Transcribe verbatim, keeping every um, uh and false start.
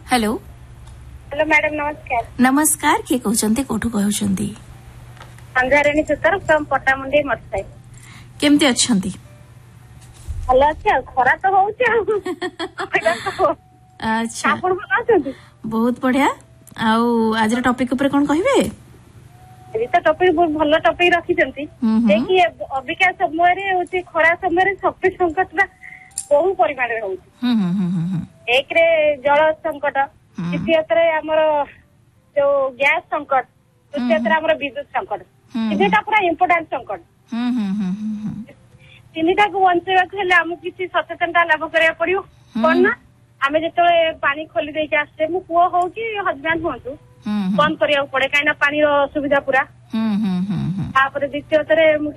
Hello hello madam नमस्कार। नमस्कार किए कहते कोठू कहते संध्याराणी सुतार फ्रॉम पट्टामुंडी मरसाई। केमती अच्छंती? भल अच्छे खरा तो होउचे अच्छा आपण भल अछंती? बहुत बढ़िया। आउ आज टॉपिक ऊपर कौन कहबे? एबी तो टॉपिक बहुत भल टॉपिक रखिसंती। देखिए अबिका समय रे होची खरा समय रे शक्ति संकट बा बहु परिमाण रे होउची। हम्म हम्म हम्म एक रे जल संकट, द्वितीयतरे हमर जो गैस संकट, तृतीयतरे हमर विद्युत संकट। इटा पूरा इम्पोर्टेंट संकट। हम्म हम्म तीनिटा को बंचेबाक हेले हमକୁ କିଛି ସଚେତନତା ଲାଭ କରିବାକୁ ପଡିବ। କଣ ନା ଆମେ ଯେତେବେଳେ ପାଣି ଖୋଲି ଦେଇକି ଆସିଛେ ମୁଁ ପୁଅ ହଉ କି ହଜବେଣ୍ଡ ହୁଅନ୍ତୁ ବନ୍ଦ କରିବାକୁ ପଡେ କାହିଁକି ନା ପାଣିର ଅସୁବିଧା ପୁରା। ତାପରେ ଦ୍ୱିତୀୟତରେ